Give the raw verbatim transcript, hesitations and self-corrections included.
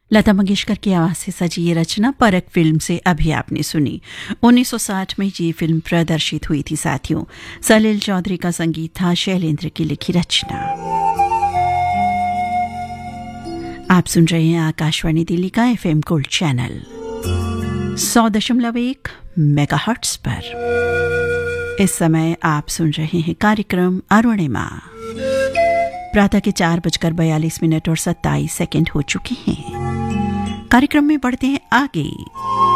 लता मंगेशकर की आवाज से सजी ये रचना परख फिल्म से अभी आपने सुनी। उन्नीस सौ साठ में ये फिल्म प्रदर्शित हुई थी साथियों। सलील चौधरी का संगीत था, शैलेंद्र की लिखी रचना। आप सुन रहे हैं आकाशवाणी दिल्ली का एफएम गोल्ड चैनल सौ दशमलव एक मेगाहर्ट्ज पर। इस समय आप सुन रहे हैं कार्यक्रम अरुणिमा। प्रातः के चार बजकर बयालीस मिनट और सत्ताईस सेकेंड हो चुके हैं। कार्यक्रम में बढ़ते हैं आगे।